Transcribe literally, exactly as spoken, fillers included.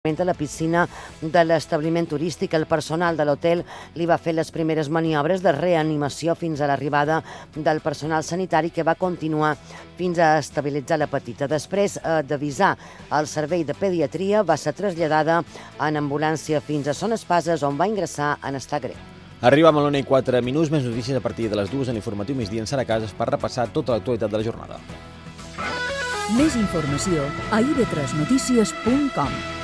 a la piscina de l'establiment turístic. El personal de l'hotel li va fer les primeres maniobres de reanimació fins a l'arribada del personal sanitari, que va continuar fins a estabilitzar la petita. Després eh, d'avisar el servei de pediatria, va ser traslladada en ambulància fins a Son Espases, on va ingressar en estat greu. Arribem a l'una i quatre minuts, més notícies a partir de les dues en l'informatiu migdia en Sara Casas per repassar tota l'actualitat de la jornada. Més informació a i ve tres notícies punt com.